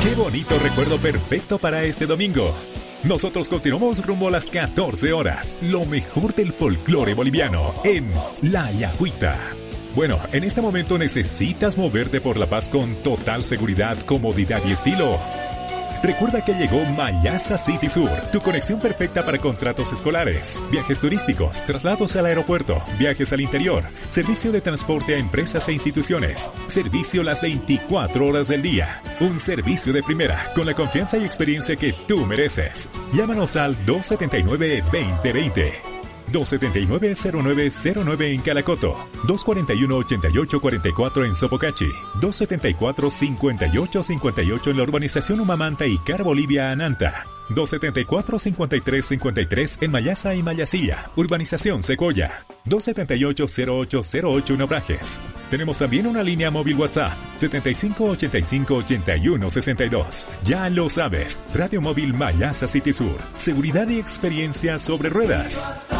Qué bonito recuerdo perfecto para este domingo. Nosotros continuamos rumbo a las 14 horas. Lo mejor del folclore boliviano en La Yagüita. Bueno, en este momento necesitas moverte por La Paz con total seguridad, comodidad y estilo. Recuerda que llegó Mayasa City Sur, tu conexión perfecta para contratos escolares, viajes turísticos, traslados al aeropuerto, viajes al interior, servicio de transporte a empresas e instituciones, servicio las 24 horas del día. Un servicio de primera, con la confianza y experiencia que tú mereces. Llámanos al 279-2020. 279-0909 en Calacoto, 241-8844 en Sopocachi, 274-5858 en la urbanización Humamanta y Car Bolivia Ananta, 274-5353 en Mayasa y Mayasía, urbanización Secoya, 278-0808 en Obrajes. Tenemos también una línea móvil WhatsApp, 7585-8162. Ya lo sabes, Radio Móvil Mayasa City Sur, seguridad y experiencia sobre ruedas.